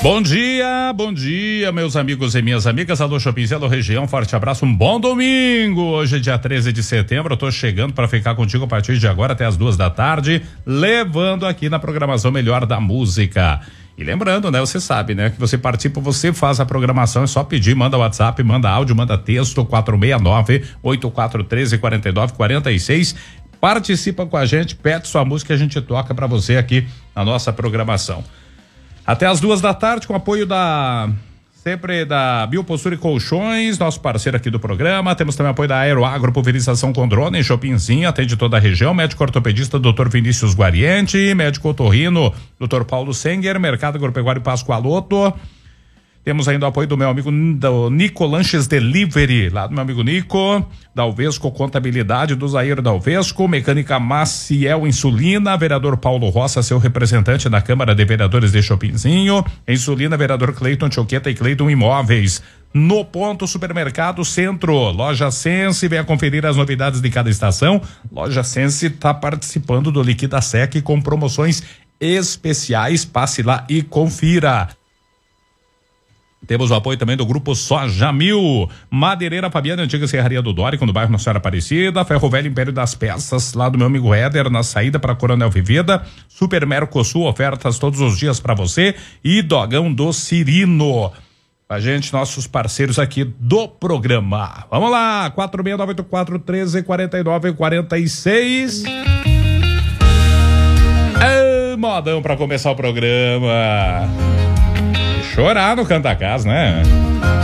Bom dia, meus amigos e minhas amigas. Alô, Shopping, alô, região, forte abraço, um bom domingo. Hoje é dia 13 de setembro, eu tô chegando para ficar contigo a partir de agora até as 2 da tarde, levando aqui na programação melhor da música. E lembrando, né, você sabe, né, que você participa, você faz a programação, é só pedir, manda WhatsApp, manda áudio, manda texto, 469-8413-4946. Participa com a gente, pede sua música, a gente toca para você aqui na nossa programação. Até as 2 da tarde, com apoio sempre da Biopostura e Colchões, nosso parceiro aqui do programa. Temos também apoio da Aeroagro, pulverização com drone em Shoppingzinho, atende toda a região. Médico ortopedista, Dr. Vinícius Guariente. Médico otorrino, Dr. Paulo Senger. Mercado Agropecuário Pascoaloto. Temos ainda o apoio do meu amigo do Nico Lanches Delivery, lá do meu amigo Nico, da Alvesco Contabilidade, do Zair da Alvesco, Mecânica Maciel Insulina, vereador Paulo Roça, seu representante na Câmara de Vereadores de Shoppingzinho, Insulina, vereador Cleiton Choqueta e Cleiton Imóveis. No Ponto Supermercado Centro, Loja Sense, venha conferir as novidades de cada estação. Loja Sense está participando do Liquida Sec com promoções especiais, passe lá e confira. Temos o apoio também do Grupo Soja Mil, Madeireira Fabiana, antiga Serraria do Dórico, no bairro Nossa Senhora Aparecida, Ferro Velho Império das Peças, lá do meu amigo Éder, na saída para Coronel Vivida, Super Mercosul, ofertas todos os dias para você, e Dogão do Cirino. A gente, nossos parceiros aqui do programa. Vamos lá, 46984134946. Modão para começar o programa. Chorar no Canta Casa, né?